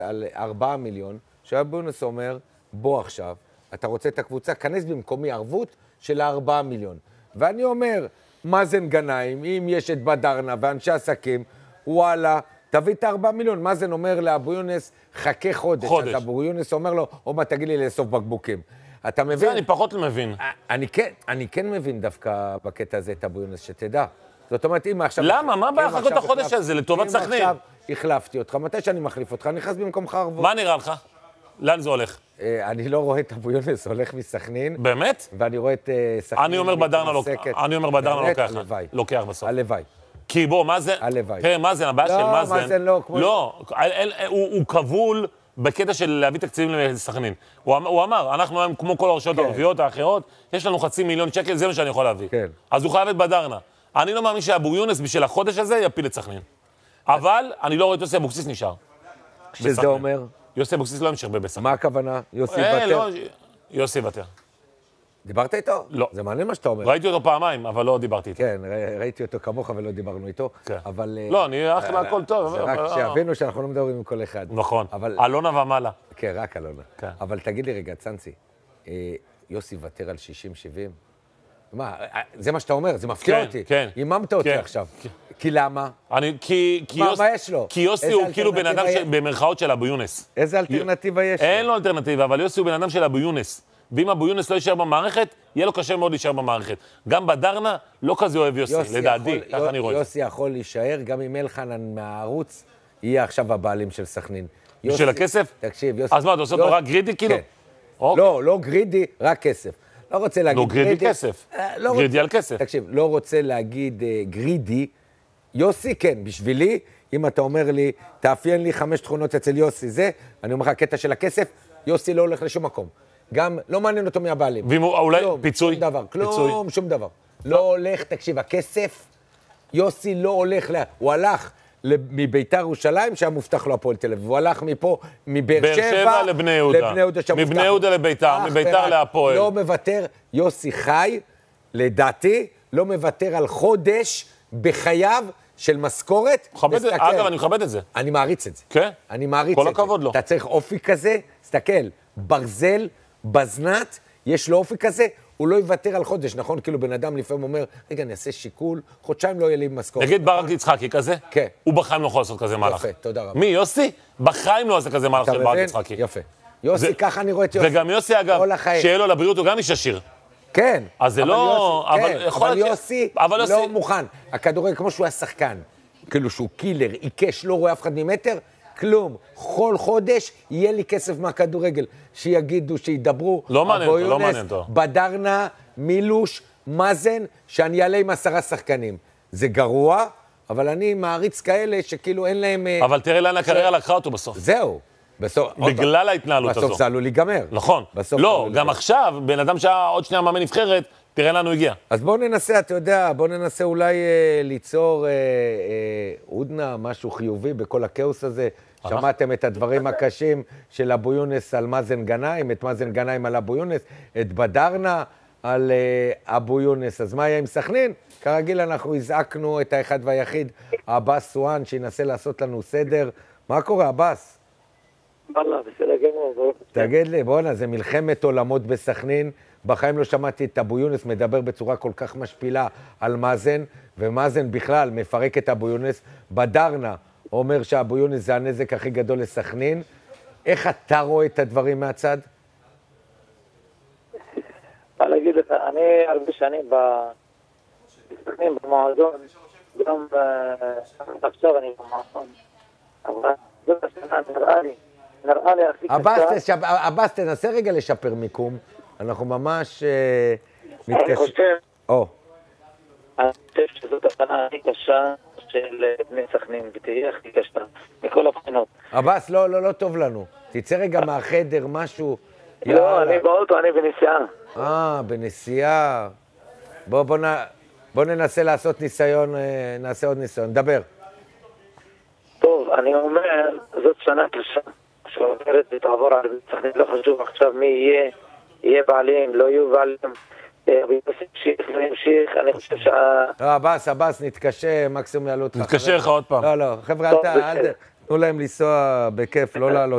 על 4 מיליון, שאבו יונס אומר, בוא עכשיו, אתה רוצה את הקבוצה, כנס במקומי ערבות של 4 מיליון. ואני אומר, מאזן גנאים, אם יש את בדרנה ואנשי עסקים, וואלה, תביא את 4 מיליון. מאזן אומר לאבו יונס, חכה חודש. אז אבו יונס אומר לו, מה תגיד לי לאסוף בקבוקים. אתה מבין? זה אני פחות מבין. אני כן מבין דווקא בקטע הזה את אבו יונס, שתדע. זאת אומרת, אם עכשיו... למה? מה הבעיה לחכות את החודש הזה? לטובת סכנין. אם עכשיו החלפתי אותך, מתי שאני מחליף אותך, נכנס במקומך ערבות. מה נראה לך? לאן זה הולך? אני לא רואה את אבו יונס הולך מסכנין. באמת? ואני רואה את סכנין. אני אומר בדרנה לוקח בסוף. הלוואי. כי בוא, מאזן... הלוואי. תראה, מאזן, הבעיה של מאזן... לא, מאזן לא. לא, הוא כבול בקטע של להביא תקציבים לסכנין. הוא אמר, אנחנו היום כמו כל הרשויות הערביות האחרות, יש לנו 500,000 שקל, זה מה שאני יכול להביא. אז הוא חייב את בדרנה. אני לא מאמין שאבו יונס בשביל החודש הזה יפיל את סכנין. אבל אני לא רואה את יוסי אבוקסיס נשאר. שזה אומר? יוסי אבוקסיס לא ימשיך בסכנין. מה הכוונה? יוסי יוותר? יוסי יוותר. דיברת איתו? לא. זה מעניין מה שאתה אומר. ראיתי אותו פעמיים, אבל לא דיברתי איתו. כן, ראיתי אותו כמוך ולא דיברנו איתו. אבל... לא, אני אחלה, הכל טוב. רק שיבינו שאנחנו לא מדברים עם כל אחד. נכון. אלונה ומעלה. כן, רק אלונה. אבל תגיד לי רגע, צאנצי, יוסי יוותר על 60-70? מה, זה מה שאתה אומר, זה מפתיע אותי. כן. איממת אותי עכשיו. כי למה? מה יש לו? כי יוסי הוא כאילו בן אדם במרכאות של אבו יונס. איזה אלטרנטיבה יש לו? אין לו אלטרנטיבה, אבל יוסי הוא בן אדם של אבו יונס. ואם אבו יונס לא יישאר במערכת, יהיה לו קשה מאוד להישאר במערכת. גם בדרנה לא כזה אוהב יוסי, לדעתי, ככה אני רואה. יוסי יכול להישאר, גם אם אלחנן מהערוץ, יהיה עכשיו הבעלים של סכנין. בשביל הכסף? תקשיב, יוסי... אז מה, אתה עושה אותו רק גרידי כאילו? לא גרידי, רק כסף. לא רוצה להגיד גרידי. לא גרידי כסף. גרידי על כסף. תקשיב, לא רוצה להגיד גרידי. יוסי, כן, בשבילי, אם אתה אומר לי, תאפיין לי 5 תכונות אצל יוסי, זה, אני אומר לך, הקטע של הכסף, יוסי לא הולך לשום מקום. גם לא מעניין אותו מהבעלים. ואם אולי פיצוי? שום דבר, כלום, שום דבר. לא הולך, תקשיב, הכסף, יוסי לא הולך, הוא הלך מביתר ירושלים, שהיה מובטח לו הפועל תל אביב, הוא הלך מפה, מבאר שבע לבני יהודה. מבני יהודה לביתר, מביתר להפועל. לא מוותר, יוסי חי, לדעתי, לא מוותר על חודש בחייו של משכורת. אגב, אני מכבד את זה. אני מעריץ את זה. כן? אני מעריץ את זה. כל הכבוד לו. אתה צריך אופי כזה, תסתכל, ברזל, בזנת, יש לו אופי כזה, הוא לא יוותר על חודש, נכון? כאילו בן אדם לפעמים אומר, רגע, אני אעשה שיקול, חודשיים לא יהיה לי משכורת. נגיד ברק יצחקי כזה? כן. הוא בחיים לא יכול לעשות כזה מהלך. יפה, תודה רבה. מי, יוסי? בחיים לא עושה כזה מהלך של ברק יצחקי. יפה. יוסי, ככה אני רואה את יוסי. וגם יוסי, אגב, שיהיה לו לבריאות, הוא גם איש עשיר. כן. אז זה לא... אבל יוסי לא מוכן. הכדורגל, כמו שהוא היה שחקן, כאילו שהוא קילר, עיקש, לא רואה אף אחד ממטר, כלום. כל חודש יהיה לי כסף מהכדורגל. שיגידו, שידברו. לא מעניין אותו, לא מעניין אותו. בדרנה, מילוש, מאזן, שאני אעלה עם 10 שחקנים. זה גרוע, אבל אני מעריץ כאלה שכאילו אין להם... אבל תראה לאן הקריירה לקחה אותו בסוף. זהו. בגלל ההתנהלות הזו. בסוף זה עלול להיגמר. נכון. לא, גם עכשיו, בן אדם שהיה עוד שנייה מאמן נבחרת, תראה לאן הוא הגיע. אז בואו ננסה, אתה יודע, בואו ננסה אולי ליצור עודנה, משהו חיובי בכל הכאוס הזה. שמעתם את הדברים הקשים של אבו יונס על מאזן גנאים, את מאזן גנאים על אבו יונס, את בדרנה על אבו יונס. אז מה היה עם סכנין? כרגיל אנחנו הזעקנו את האחד והיחיד, עבאס סואן, שינסה לעשות לנו סדר. מה קורה, עבאס? וואלה, בסדר גמור. תגיד לי, בוא'נה, זה מלחמת עולמות בסכנין. בחיים לא שמעתי את אבו יונס מדבר בצורה כל כך משפילה על מאזן, ומאזן בכלל מפרק את אבו יונס. בדרנה אומר שאבו יונס זה הנזק הכי גדול לסכנין. איך אתה רואה את הדברים מהצד? מה להגיד לך, אני הרבה שנים בסכנין במועדון, גם עכשיו אני במועדון. אבל זאת השנה נראה לי הכי קשה. עבאס, תנסה רגע לשפר מיקום. אנחנו ממש מתקשים. אני חושב שזאת השנה הכי קשה של בני סכנין, ותהיה הכי קשה מכל הבחינות. עבאס, לא טוב לנו. תצא רגע מהחדר, משהו. לא, אני באוטו, אני בנסיעה. בנסיעה. בוא ננסה לעשות ניסיון, נעשה עוד ניסיון. דבר. טוב, אני אומר, זאת שנה קשה. שעוברת ותעבור על סכנין, לא חשוב עכשיו מי יהיה בעלים, לא יהיו בעלים. ימשיך, אני חושב עבאס, נתקשה, מקסימום יעלו אותך. נתקשר לך עוד פעם. לא, חבר'ה, תנו להם לנסוע בכיף, לא לעלות.